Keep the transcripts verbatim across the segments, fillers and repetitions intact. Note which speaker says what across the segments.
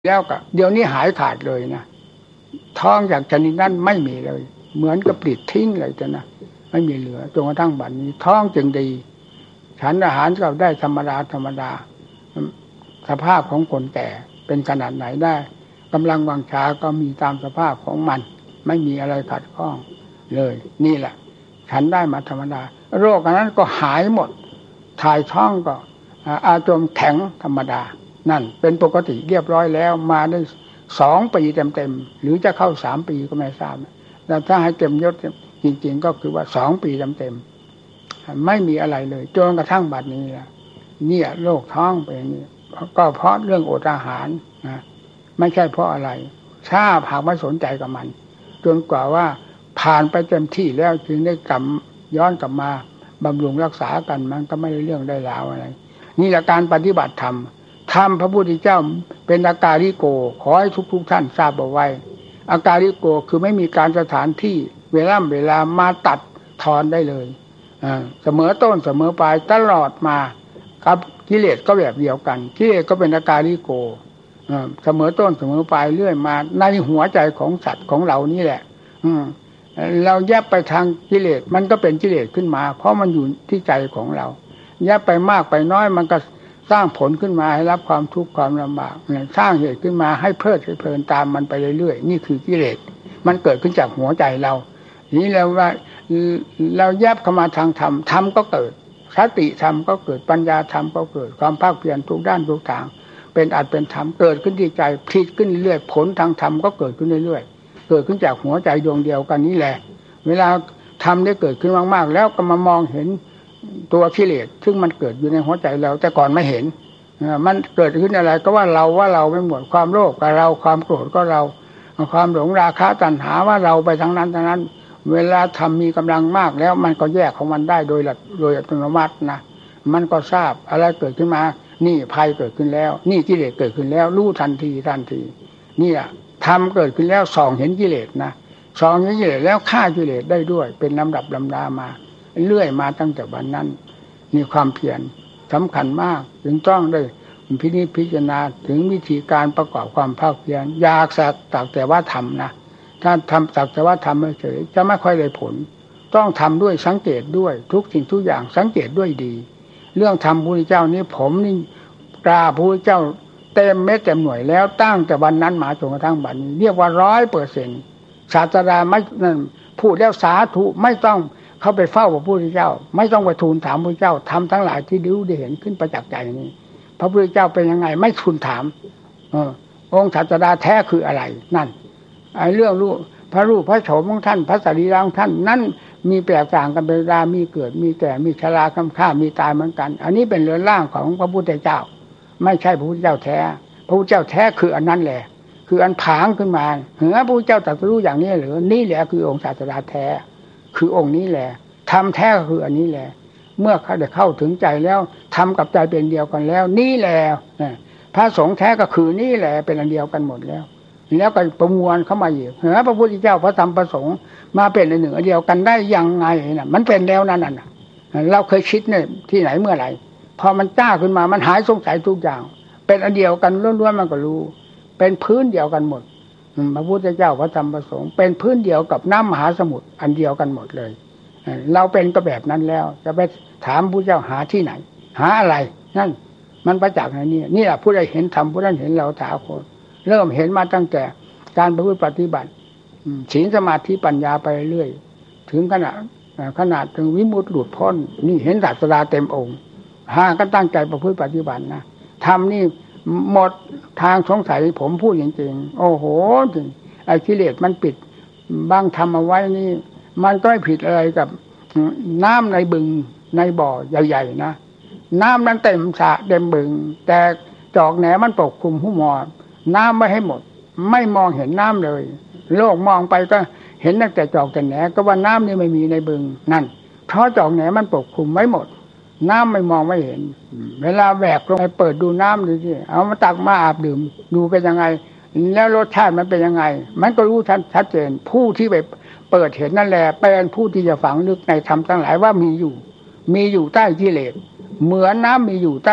Speaker 1: แล้วก็เดี๋ยวนี้หายขาดเลยนะท้องจากชนิดนั้นไม่มีเลยเหมือนกับปลิดทิ้งเลยจ้ะนะไม่มีเหลือจนกระทั่งบัดนี้ท้องจึงดีฉันอาหารก็ได้ธรรมดาธรรมดาสภาพของคนแก่เป็นขนาดไหนได้กำลังวังชาก็มีตามสภาพของมันไม่มีอะไรขัดข้องเลยนี่แหละฉันได้มาธรรมดาโรคอันนั้นก็หายหมดถ่ายท้องก็อาจมแข็งธรรมดานั่นเป็นปกติเรียบร้อยแล้วมาได้สองปีเต็มๆหรือจะเข้าสามปีก็ไม่ทราบแต่ถ้าให้เต็มยศจริงๆก็คือว่าสองปีเต็มๆไม่มีอะไรเลยจนกระทั่งบัดนี้ละเนี่ยโรคท้องเป็นอย่างนี้ก็เพราะเรื่องอดอาหารนะไม่ใช่เพราะอะไรถ้าหากไม่สนใจกับมันจนกว่าว่าผ่านไปเต็มที่แล้วจึงได้กลับย้อนกลับมาบำรุงรักษากันมันก็ไม่ได้เรื่องได้ราวอะไรนี่แหละการปฏิบัติธรรมธรรมพระพุทธเจ้าเป็นอากาลิโกขอให้ทุกๆท่านทราบเอาไว้อากาลิโกคือไม่มีการสถานที่เวลาเวลามาตัดทอนได้เลยเสมอต้นเสมอปลายตลอดมาครับกิเลสก็แบบเดียวกันกิเลสก็เป็นอากาลิโกเสมอต้นเสมอปลายเรื่อยมาในหัวใจของสัตว์ของเรานี่แหละเราแยบไปทางกิเลสมันก็เป็นกิเลสขึ้นมาเพราะมันอยู่ที่ใจของเราแยบไปมากไปน้อยมันก็สร้างผลขึ้นมาให้รับความทุกข์ความลำบากสร้างเหตุขึ้นมาให้เพลิดเพลินตามมันไปเรื่อยๆนี่คือกิเลสมันเกิดขึ้นจากหัวใจเรานี้แล้วว่าเราแยบเข้ามาทางธรรมธรรมก็เกิดสติธรรมก็เกิดปัญญาธรรมก็เกิดความภาคเพียรทุกด้านทุกทางเป็นอัตเป็นธรรมเกิดขึ้นที่ใจพลิกขึ้นเรื่อยผลทางธรรมก็เกิดขึ้นเรื่อยๆเกิดขึ้นจากหัวใจดวงเดียวกันนี้แหละเวลาธรรมได้เกิดขึ้นมากๆแล้วก็มามองเห็นตัวกิเลสซึ่งมันเกิดอยู่ในหัวใจเราแต่ก่อนไม่เห็นมันเกิดขึ้นอะไรก็ว่าเราว่าเราไม่หมดความโลภก็เราความโกรธก็เราความหลงราคะตัณหาว่าเราไปทั้งนั้นทั้งนั้นเวลาทำมีกำลังมากแล้วมันก็แยกของมันได้โดยโดยอัตโนมัตินะมันก็ทราบอะไรเกิดขึ้นมานี่ภัยเกิดขึ้นแล้วนี่กิเลสเกิดขึ้นแล้วรู้ทันทีทันทีนี่อ่ะทำเกิดขึ้นแล้วส่องเห็นกิเลสนะส่องเห็นกิเลสแล้วฆ่ากิเลสได้ด้วยเป็นลำดับลำดามาเรื่อยมาตั้งแต่วันนั้นมีความเพียรสำคัญมากจึงต้องได้พินิจพิจารณาถึงวิธีการประกอบความภาคเพียรอยากสักตักแต่ว่าทำนะถ้าทำสักแต่ว่าทำไม่เฉยจะไม่ค่อยได้ผลต้องทำด้วยสังเกตด้วยทุกสิ่งทุกอย่างสังเกตด้วยดีเรื่องธรรมพระพุทธเจ้านี้ผมนี่กราบพระพุทธเจ้าเต็มเม็ดเต็มหน่วยแล้วตั้งแต่วันนั้นมาจนกระทั่งบัดนี้เรียกว่าร้อยเปอร์เซ็นต์ศาสดาไม่นั่นพูดแล้วสาธุไม่ต้องเข้าไปเฝ้าพระพุทธเจ้าไม่ต้องไปทูลถามพระพุทธเจ้าทำทั้งหลายที่รู้ได้เห็นขึ้นประจักษ์ใจนี้พระพุทธเจ้าเป็นยังไงไม่ทูลถามเออองค์ศาสดาแท้คืออะไรนั่นไอ้เรื่องรูปพระรูปพระโฉมของท่านพระสรีระของท่านนั้นมีแปลกต่างกันเป็นเวลามีเกิดมีแก่มีชราคำค่ามีตายเหมือนกันอันนี้เป็นเรือนร่างของพระพุทธเจ้าไม่ใช่พระพุทธเจ้าแท้พระพุทธเจ้าแท้คืออันนั้นแหละคืออันผางขึ้นมาเหรอพระพุทธเจ้าตรัสรู้อย่างนี้หรือนี่แหละคือองค์ศาสดาแท้คือองค์นี้แหละทำแท้ก็คืออันนี้แหละเมื่อเขาได้เข้าถึงใจแล้วทำกับใจเป็นเดียวกันแล้วนี่แหละพระสงฆ์แท้ก็คือนี่แหละเป็นอันเดียวกันหมดแล้วแล้วก็ประมวลเข้ามาอีกเหรอพระพุทธเจ้าพระธรรมพระสงฆ์มาเป็นอันหนึ่งอันเดียวกันได้ยังไงน่ะมันเป็นแล้วนั่นน่ะเราเคยคิดเนี่ยที่ไหนเมื่อไหร่พอมันจ้าขึ้นมามันหายสงสัยทุกอย่างเป็นอันเดียวกันล้วนๆมันก็รู้เป็นพื้นเดียวกันหมดพระพุทธเจ้าพระธรรมพระสงฆ์เป็นพื้นเดียวกับน้ำมหาสมุทรอันเดียวกันหมดเลยเราเป็นก็แบบนั้นแล้วจะไปถามพระเจ้าหาที่ไหนหาอะไรนั่นมันประจักษ์ในนี้นี่แหละผู้ใดเห็นธรรมผู้นั้นเห็นเราถาโคตรเริ่มเห็นมาตั้งแต่การประพฤติปฏิบัติศีลสมาธิปัญญาไปเรื่อยถึงขนาดขนาดถึงวิมุตติหลุดพ้นนี่เห็นศาสดาเต็มองค์หาก็ตั้งใจประพฤติปฏิบัตินะธรรมนี่หมดทางสงสัยผมพูดจริงๆโอ้โหจริงไอ้กิเลสมันปิดบังธรรมเอาไว้นี่มันก็ไม่ผิดอะไรกับน้ำในบึงในบ่อใหญ่ๆนะน้ำนั้นเต็มสระเต็มบึงแต่จอกแหนมันปกคลุมหุ้มห่อน้ำไม่ให้หมดไม่มองเห็นน้ำเลยโลกมองไปก็เห็นตั้งแต่จอกแต่แหนก็ว่าน้ำนี่ไม่มีในบึงนั่นเพราะจอกแหนมันปกคลุมไว้หมดน้ำไม่มองไม่เห็นเวลาแบกลงไปเปิดดูน้ำดูสิเอามาตักมาอาบดื่มดูเป็นยังไงแล้วรสชาติมันเป็นยังไงมันก็รู้ชัดชัดเจนผู้ที่ไปเปิดเห็นนั่นแหละเป็นผู้ที่จะฝังลึกในธรรมทั้งหลายว่ามีอยู่มีอยู่ใต้กิเลสเหมือนน้ำมีอยู่ใต้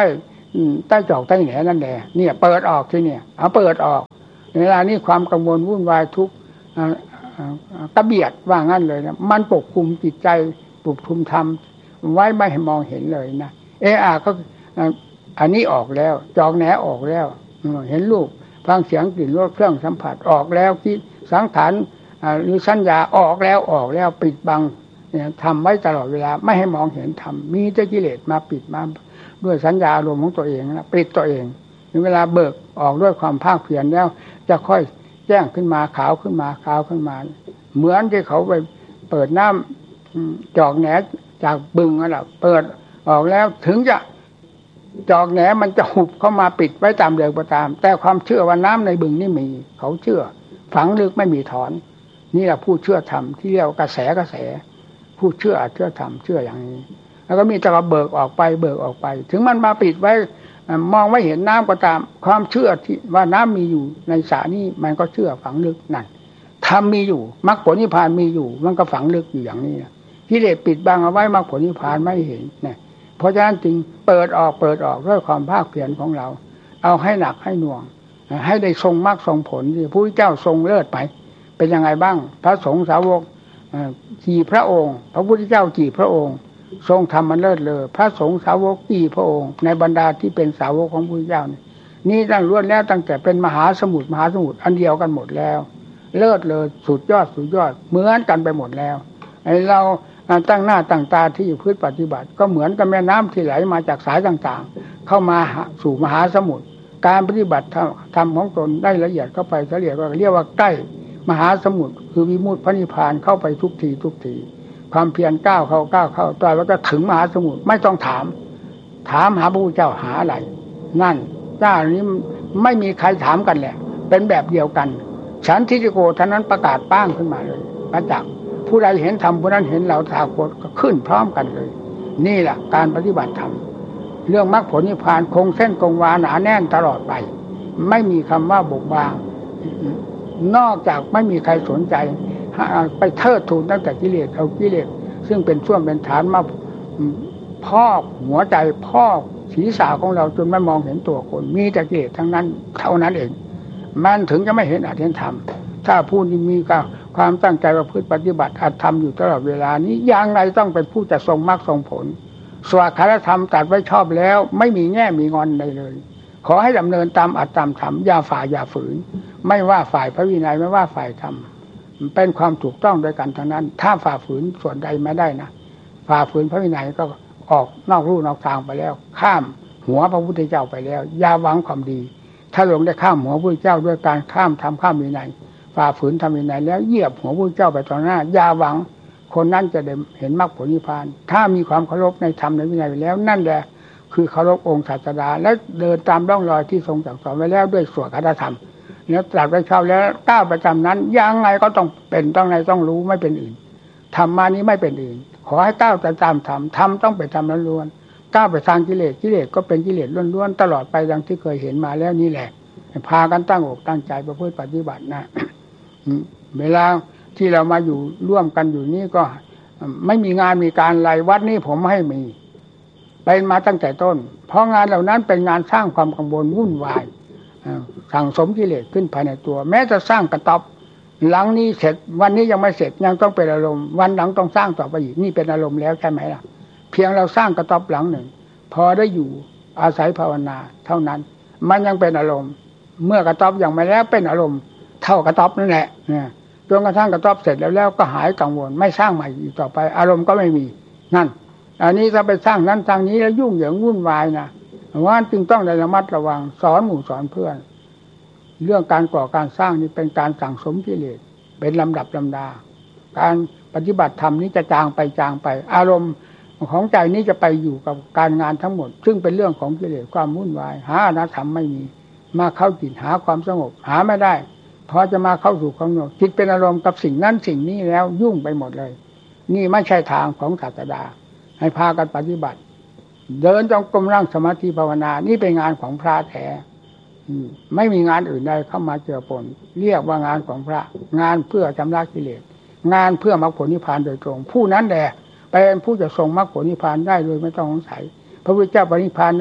Speaker 1: ใต้จอกใต้แหนนั่นแหละเนี่ยเปิดออกที่เนี่ยเอาเปิดออกเวลานี้ความกังวลวุ่นวายทุกข์กระเบียดว่างั้นเลยนะมันปกคลุมจิตใจปกคลุมธรรมไว้ไม่ให้มองเห็นเลยนะเออาก็อันนี้ออกแล้วจอกแหนออกแล้วเห็นรูปฟังเสียงกลิ่นรสเครื่องสัมผัสออกแล้วที่สังขารหรือสัญญาออกแล้วออกแล้วปิดบังทำไว้ตลอดเวลาไม่ให้มองเห็นธรรมมีแต่กิเลสมาปิดมาด้วยสัญญาอารมณ์ของตัวเองนะปิดตัวเองเวลาเบิกออกด้วยความภาคเพียรแล้วจะค่อยแจ้งขึ้นมาขาวขึ้นมาขาวขึ้นมาเหมือนที่เขาไปเปิดน้ำจอกแหนจากบึงนั่นแหละเปิดออกแล้วถึงจะจอกแหนมันจะหุบเข้ามาปิดไว้ตามเดิมก็ตามแต่ความเชื่อว่าน้ำในบึงนี่มีเขาเชื่อฝังลึกไม่มีถอนนี่แหละผู้เชื่อธรรมที่เรียกกระแสกระแสผู้เชื่อเชื่อธรรมเชื่ออย่างนี้แล้วก็มีแต่เบิกออกไปเบิกออกไปถึงมันมาปิดไว้มองไม่เห็นน้ำก็ตามความเชื่อที่ว่าน้ำมีอยู่ในสระนี้มันก็เชื่อฝังลึกนั่นธรรมมีอยู่มรรคผลนิพพานมีอยู่มันก็ฝังลึกอยู่อย่างนี้กิเลสปิดบังเอาไว้มรรคผลนิพพานไม่เห็นเนี่ยเพราะฉะนั้นจึงเปิดออกเปิดออกด้วยความภาคเพียรของเราเอาให้หนักให้หน่วงให้ได้ทรงมรรคทรงผลที่พระพุทธเจ้าทรงเลิศไปเป็นยังไงบ้างพระสงฆ์สาวกกี่พระองค์พระพุทธเจ้ากี่พระองค์ทรงทำมันเลิศเลยพระสงฆ์สาวกกี่พระองค์ในบรรดาที่เป็นสาวกของพระพุทธเจ้านี่นี่ตั้งล้วนแล้วตั้งแต่เป็นมหาสมุทรมหาสมุทรอันเดียวกันหมดแล้วเลิศเลยสุดยอดสุดยอดเหมือนกันไปหมดแล้วไอ้เราตั้งหน้าตั้งตาที่อยู่พื้นปฏิบัติก็เหมือนกับแม่น้ำที่ไหลมาจากสายต่างๆเข้ามาสู่มหาสมุทรการปฏิบัติธรรมของตนได้ละเอียดเข้าไปเฉลี่ยก็เรียกว่าใกล้มหาสมุทรคือวิมุตติพระนิพพานเข้าไปทุกทีทุกทีความเพียรก้าวเข้าก้าวเข้าต่อแล้วก็ถึงมหาสมุทรไม่ต้องถามถามหาพระพุทธเจ้าหาอะไรนั่นเจ้านี้ไม่มีใครถามกันแหละเป็นแบบเดียวกันฉันทิฏฐิโกท่านนั้นประกาศป้างขึ้นมาเลยประจักษ์ผู้ใดเห็นธรรมผู้นั้นเห็นเราถาโคตก็ขึ้นพร้อมกันเลยนี่แหละการปฏิบัติธรรมเรื่องมรรคผลนิพพานคงเส้นคงวาหนาแน่นตลอดไปไม่มีคำว่าบกบางนอกจากไม่มีใครสนใจไปเทิดทูนตั้งแต่กิเลสเอากิเลสซึ่งเป็นช่วงเป็นฐานมาพอกหัวใจพอกศีรษะของเราจนไม่มองเห็นตัวคนมีแต่กิเลสทั้งนั้นเท่านั้นเองมันถึงจะไม่เห็นอาจเห็นธรรมถ้าผู้ที่มีความตั้งใจประพฤติปฏิบัติอาจทำอยู่ตลอดเวลานี้อย่างไรต้องเป็นผู้จะทรงมรรคทรงผลสวากขาธรรมตัดไว้ชอบแล้วไม่มีแง่มีงอนใดเลยขอให้ดำเนินตามอัตตามธรรมอย่าฝ่าอย่าฝืนไม่ว่าฝ่ายพระวินัยไม่ว่าฝ่ายธรรมเป็นความถูกต้องโดยกันทั้งนั้นถ้าฝ่าฝืนส่วนใดไม่ได้นะฝ่าฝืนพระวินัยก็ออกนอกลู่นอกทางไปแล้วข้ามหัวพระพุทธเจ้าไปแล้วอย่าหวังความดีถ้าลงได้ข้ามหัวพระพุทธเจ้าด้วยการข้ามทำข้ามวินัยฝ่าฝืนทำวินัยแล้วเหยียบหัวพระพุทธเจ้าไปต่อหน้าอย่าหวังคนนั้นจะได้เห็นมรรคผลนิพพานถ้ามีความเคารพในธรรมในวินัยไปแล้วนั่นแหละคือเคารพองค์ศาสดาและเดินตามร่องรอยที่ทรงสั่งสอนไว้แล้วด้วยสวดคาถาธรรมแล้วตรัสไว้ชอบแล้วก้าวประจำนั้นยังไงก็ต้องเป็นต้องในต้องรู้ไม่เป็นอื่นธรรมมานี้ไม่เป็นอื่นขอให้ก้าวแต่ตามธรรมธรรมต้องเป็นธรรมล้วนๆก้าวไปทางกิเลสกิเลสก็เป็นกิเลสล้วนๆตลอดไปดังที่เคยเห็นมาแล้วนี่แหละพากันตั้งอกตั้งใจประพฤติปฏิบัตินะเวลาที่เรามาอยู่ร่วมกันอยู่นี่ก็ไม่มีงานมีการอะไรวัดนี้ผมให้มีเป็นมาตั้งแต่ต้นเพราะงานเหล่านั้นเป็นงานสร้างความกังวลวุ่นวายสั่งสมกิเลสขึ้นภายในตัวแม้จะสร้างกระต๊อบหลังนี้เสร็จวันนี้ยังไม่เสร็จยังต้องเป็นอารมณ์วันหลังต้องสร้างต่อไปอีกนี่เป็นอารมณ์แล้วใช่ไหมล่ะเพียงเราสร้างกระต๊อบหลังหนึ่งพอได้อยู่อาศัยภาวนาเท่านั้นมันยังเป็นอารมณ์เมื่อกระต๊อบยังไม่แล้วเป็นอารมณ์เท่ากระต๊อบนั่นแหละจนกระทั่งกระต๊อบเสร็จแล้วแล้วก็หายกังวลไม่สร้างใหม่อีกต่อไปอารมณ์ก็ไม่มีนั่นอันนี้ถ้าไปสร้างนั้นทางนี้แล้วยุ่งเหยิงวุ่นวายนะว่าจึงต้องระมัดระวังสอนหมู่สอนเพื่อนเรื่องการก่อการสร้างนี่เป็นการสั่งสมกิเลสเป็นลำดับลำดาการปฏิบัติธรรมนี้จะจางไปจางไปอารมณ์ของใจนี้จะไปอยู่กับการงานทั้งหมดซึ่งเป็นเรื่องของกิเลสความวุ่นวายหาอนัตธรรมไม่มีมาเข้าจิตหาความสงบหาไม่ได้พอจะมาเข้าสู่ความสงบจิตเป็นอารมณ์กับสิ่งนั้นสิ่งนี้แล้วยุ่งไปหมดเลยนี่ไม่ใช่ทางของศาสดาให้พากันปฏิบัติเดินจงกรมนั่งสมาธิภาวนานี่เป็นงานของพระแท้ไม่มีงานอื่นใดเข้ามาเจือปนเรียกว่างานของพระงานเพื่อชำระกิเลสงานเพื่อมรรคผลนิพพานโดยตรงผู้นั้นแหละเป็นผู้จะทรงมรรคผลนิพพานได้โดยไม่ต้องสงสัยพระพุทธเจ้าปรินิพพานแล้ว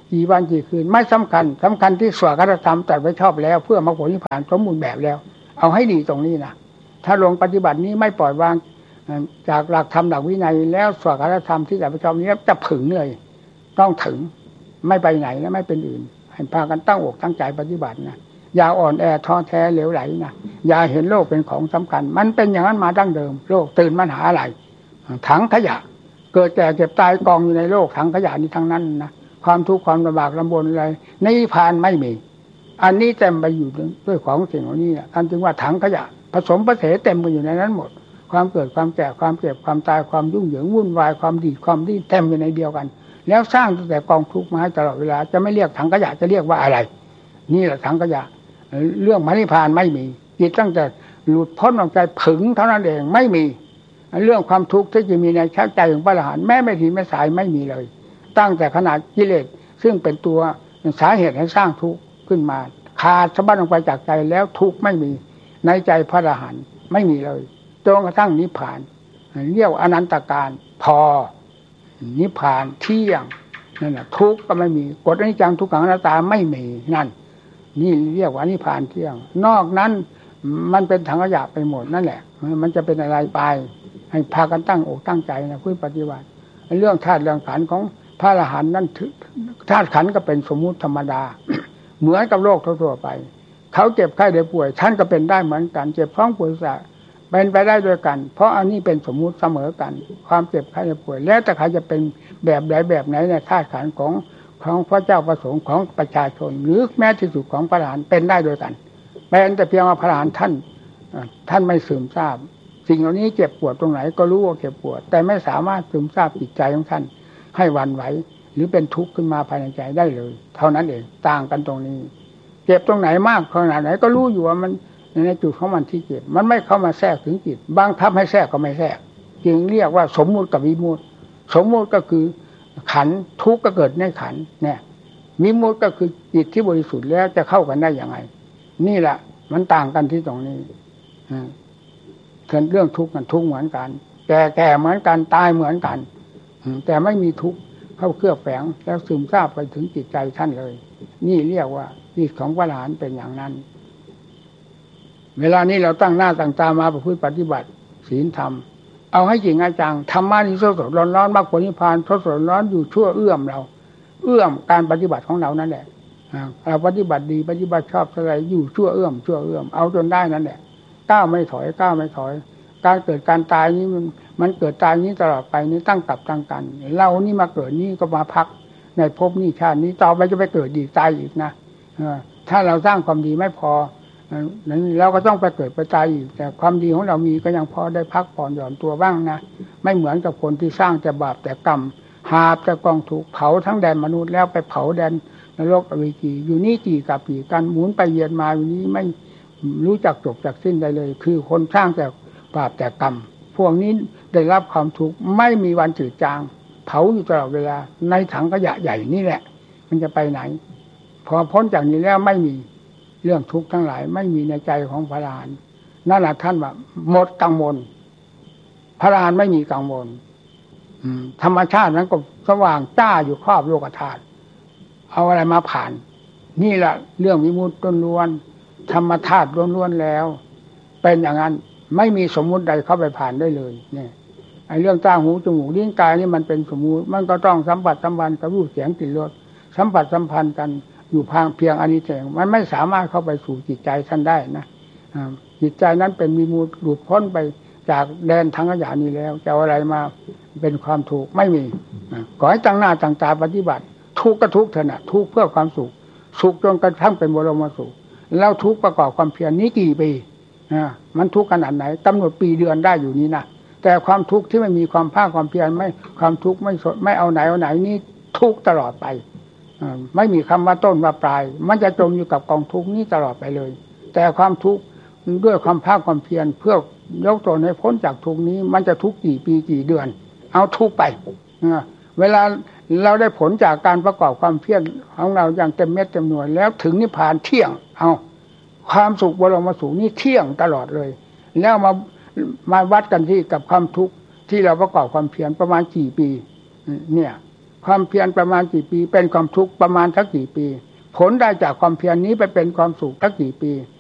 Speaker 1: กี่วันกี่คืนไม่สำคัญสำคัญที่สวดคาถาธรรมตรัสไว้ชอบแล้วเพื่อมรรคผลนิพพานสมบูรณ์แบบแล้วเอาให้ดีตรงนี้นะถ้าลงปฏิบัตินี้ไม่ปล่อยวางจากหลักธรรมหลักวินัยแล้วสวดคาถาธรรมที่ตรัสไว้ชอบนี้จะผึ่งเลยต้องถึงไม่ไปไหนและไม่เป็นอื่นให้พากันตั้งอกตั้งใจปฏิบัตินะอย่าอ่อนแอท้อแท้เหลวไหลนะอย่าเห็นโลกเป็นของสำคัญมันเป็นอย่างนั้นมาดั้งเดิมโลกตื่นมันหาอะไรถังขยะเกิดแก่เก็บตายกองอยู่ในโลกถังขยะนี้ทั้งนั้นนะความทุกข์ความลำบากลำบนอะไรนิพพานไม่มีอันนี้เต็มไปอยู่ด้วยของสิ่งเหล่านี้ท่านจึงว่าถังขยะผสมผสานเต็มไปอยู่ในนั้นหมดความเกิดความแก่ความเจ็บความตายความยุ่งเหยิงวุ่นวายความดีความดีเต็มอยู่ในเดียวกันแล้วสร้างแต่กองทุกข์มาให้ตลอดเวลาจะไม่เรียกถังขยะจะเรียกว่าอะไรนี่แหละถังขยะเรื่องมรรคนิพพานไม่มีจิตตั้งแต่หลุดพ้นออกใจผึ่งเท่านั้นเองไม่มีเรื่องความทุกข์ที่จะมีในใจของพระอรหันต์แม้ไม่ทีไม่สายไม่มีเลยตั้งแต่ขนาดกิเลสซึ่งเป็นตัวสาเหตุให้สร้างทุกข์ขึ้นมาขาดสะบั้นออกไปจากใจแล้วทุกข์ไม่มีในใจพระอรหันต์ไม่มีเลยจนกระทั่งนิพพานเรียกอนันตการพอนิพพานเที่ยงนั่นแหละทุกข์ก็ไม่มีกฎอนิจจังทุกขังอนัตตาไม่มีนั่นนี่เรียกว่านิพพานเที่ยงนอกนั้นมันเป็นถังขยะไปหมดนั่นแหละมันจะเป็นอะไรไปให้พากันตั้งอกตั้งใจนะพื้นปฏิบัติเรื่องธาตุเรื่องขันธ์ของพระอรหันต์นั้นธาตุขันธ์ก็เป็นสมมุติธรรมดาเหมือนกับโลกทั่วๆไปเขาเจ็บไข้ได้ป่วยท่านก็เป็นได้เหมือนกันเจ็บท้องปวดศีรษะเป็นไปได้ด้วยกันเพราะอันนี้เป็นสมมุติเสมอกันความเจ็บไข้ได้ป่วยแล้วแต่ใครจะเป็นแบบใดแบบไหนในธาตุขันธ์ของของพระเจ้าประสงค์ของประชาชนหรือแม้ที่สุดของพระอรหันต์เป็นได้ด้วยกันเป็นแต่เพียงว่าพระอรหันต์ท่านท่านไม่ซึมซาบสิ่งเหล่านี้เจ็บปวดตรงไหนก็รู้ว่าเจ็บปวดแต่ไม่สามารถซึมซาบจิตใจของท่านให้หวั่นไหวหรือเป็นทุกข์ขึ้นมาภายในใจได้เลยเท่านั้นเองต่างกันตรงนี้เจ็บตรงไหนมากขนาดไหนก็รู้อยู่ว่ามันในจุดของมันที่เจ็บมันไม่เข้ามาแทรกถึงจิตบางทับให้แทรกก็ไม่แทรกจึงเรียกว่าสมมุติกับวิมุตติสมมุติก็คือขันธ์ทุกข์ก็เกิดในขันธ์เนี่ยวิมุตติก็คือจิตที่บริสุทธิ์แล้วจะเข้ากันได้อย่างไรนี่แหละมันต่างกันที่ตรงนี้อืมเรื่องทุกข์กันทุกข์เหมือนกันแก่แก่เหมือนกันตายเหมือนกันแต่ไม่มีทุกข์เข้าเคลือบแฝงแล้วซึมซาบไปถึงจิตใจท่านเลยนี่เรียกว่าจิตของพระอรหันต์เป็นอย่างนั้นเวลานี้เราตั้งหน้าตั้งตามาประพฤติปฏิบัติศีลธรรมเอาให้จริงให้จังธรรมะนี่สดสดร้อนร้อนมรรคผลนิพพานสดสดร้อนอยู่ชั่วเอื้อมเราเอื้อมการปฏิบัติของเรานั่นแหละเราปฏิบัติดีปฏิบัติชอบอะไรอยู่ชั่วเอื้อมชั่วเอื้อมเอาจนได้นั่นแหละก้าวไม่ถอยก้าวไม่ถอยการเกิดการตายนี้มันมันเกิดตายนี้ตลอดไปนี้ตั้งกับตั้งกันเรานี่มาเกิดนี่ก็มาพักในภพนี้ชาตินี้ต่อไปจะไปเกิดอีกตายอีกนะถ้าเราสร้างความดีไม่พอนั้นเราก็ต้องไปเกิดไปตายอีกแต่ความดีของเรามีก็ยังพอได้พักผ่อนหย่อนตัวบ้างนะไม่เหมือนกับคนที่สร้างแต่บาปแต่กรรมหาบแต่กองถูกเผาทั้งแดนมนุษย์แล้วไปเผาแดนนรกอเวจีอยู่นี่กี่กับกี่กันหมุนไปเวียนมาอยู่นี้ไม่รู้จักจบจากสิ้นได้เลยคือคนสร้างแต่บาปแต่กรรมพวกนี้ได้รับความทุกข์ไม่มีวันจืดจางเผาอยู่ตลอดเวลาในถังขยะใหญ่นี่แหละมันจะไปไหนพอพ้นจากนี้แล้วไม่มีเรื่องทุกข์ทั้งหลายไม่มีในใจของพระอรหันต์นั่นแหละท่านว่าหมดกังวลพระอรหันต์ไม่มีกังวลธรรมชาตินั้นก็สว่างจ้าอยู่ครอบโลกธาตุเอาอะไรมาผ่านนี่แหละเรื่องวิมุตติล้วนธรรมธาตุล้วนๆแล้วเป็นอย่างนั้นไม่มีสมมุติใดเข้าไปผ่านได้เลยเนี่ยไอ้เรื่องตาหูจมูกลิ้นกายนี่มันเป็นสมมุติมันก็ต้องสัมผัสสัมพันธ์กับรูปเสียงกลิ่นรสสัมผัสสัมพันธ์กันอยู่พางเพียงอนิจจังมันไม่สามารถเข้าไปสู่จิตใจท่านได้นะจิตใจนั้นเป็นวิมุตติหลุดพ้นไปจากแดนทั้งขยะนี้แล้วจะเอาอะไรมาเป็นความถูกไม่มีขอให้ตั้งหน้าตั้งตาปฏิบัติทุกข์ก็ทุกข์เถอะนะทุกข์เพื่อความสุขสุขจนกระทั่งเป็นบรมสุขแล้วทุกข์ประกอบความเพียรนี้กี่ปีมันทุกข์ขนาดไหนกำหนดปีเดือนได้อยู่นี้นะแต่ความทุกข์ที่ไม่มีความภาคความเพียรไม่ความทุกข์ไม่สดไม่เอาไหนเอาไหนนี่ทุกข์ตลอดไปไม่มีคำว่าต้นว่าปลายมันจะจมอยู่กับกองทุกข์นี้ตลอดไปเลยแต่ความทุกข์ด้วยความภาคความเพียรเพื่อยกตนให้พ้นจากทุกข์นี้มันจะทุกข์กี่ปีกี่เดือนเอาทุกข์ไปเวลาเราได้ผลจากการประกอบความเพียรของเราอย่างเต็มเม็ดเต็มหน่วยแล้วถึงนิพพานเที่ยงเอาความสุขบรมสุขนี่เที่ยงตลอดเลยแล้วมามาวัดกันที่กับความทุกข์ที่เราประกอบความเพียรประมาณกี่ปีเนี่ยคความเพียรประมาณกี่ปีเป็นความทุกข์ประมาณสักกี่ปีผลได้จากความเพียรนี้ไปเป็นความสุขสักกี่ปี